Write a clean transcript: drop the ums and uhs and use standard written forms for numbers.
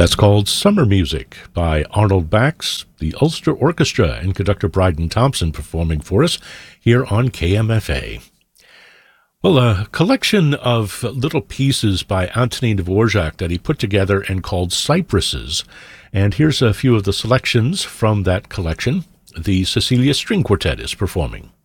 That's called Summer Music by Arnold Bax, the Ulster Orchestra, and conductor Bryden Thompson performing for us here on KMFA. Well, a collection of little pieces by Antonin Dvorak that he put together and called Cypresses. And here's a few of the selections from that collection. The Cecilia String Quartet is performing.